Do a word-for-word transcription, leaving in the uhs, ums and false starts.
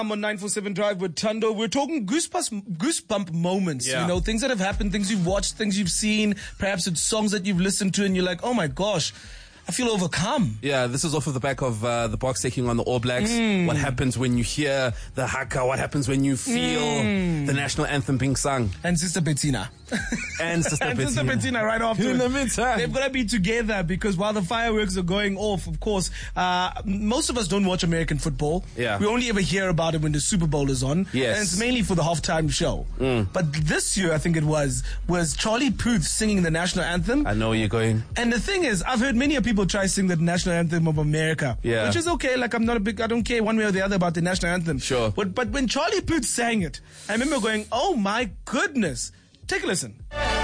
I'm on nine forty-seven Drive with Tando. We're talking goosebump, goosebump moments, yeah. you know, things that have happened, things you've watched, things you've seen, perhaps it's songs that you've listened to and you're like, oh my gosh, I feel overcome. Yeah, this is off of the back of uh, the Boks taking on the All Blacks. Mm. What happens when you hear the haka? What happens when you feel mm. the national anthem being sung? And Sister Bettina. And Sister and Bettina. Sister Bettina right after. In the meantime. They've got to be together because while the fireworks are going off, of course, uh, most of us don't watch American football. Yeah. We only ever hear about it when the Super Bowl is on. Yes. And it's mainly for the halftime show. Mm. But this year, I think it was, was Charlie Puth singing the national anthem. I know where you're going. And the thing is, I've heard many people try to sing the national anthem of America. Yeah. Which is okay. Like, I'm not a big, I don't care one way or the other about the national anthem. Sure. But, but when Charlie Puth sang it, I remember going, oh my goodness. Take a listen.